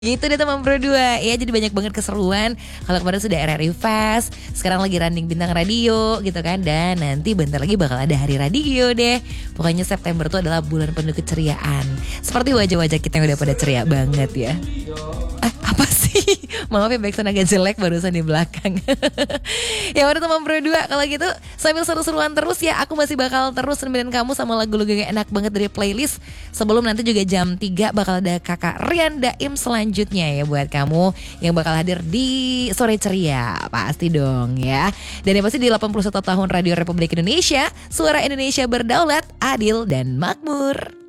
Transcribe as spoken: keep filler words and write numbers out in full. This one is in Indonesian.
Gitu deh teman Pro dua ya, jadi banyak banget keseruan. Kalau kemarin sudah R R I Fest, sekarang lagi running Bintang Radio gitu kan. Dan nanti bentar lagi bakal ada Hari Radio deh. Pokoknya September itu adalah bulan penuh keceriaan. Seperti wajah-wajah kita yang udah pada ceria banget ya. Eh apa sih? Maaf ya, backsound agak jelek barusan di belakang. Ya udah teman Pro dua, kalau gitu sambil seru-seruan terus ya. Aku masih bakal terus nemenin kamu sama lagu-lagu yang enak banget dari playlist. Sebelum nanti juga jam tiga bakal ada kakak Rian Daim selanjutnya ya buat kamu yang bakal hadir di Sore Ceria. Pasti dong ya. Dan yang pasti di delapan puluh satu tahun Radio Republik Indonesia, suara Indonesia berdaulat, adil dan makmur.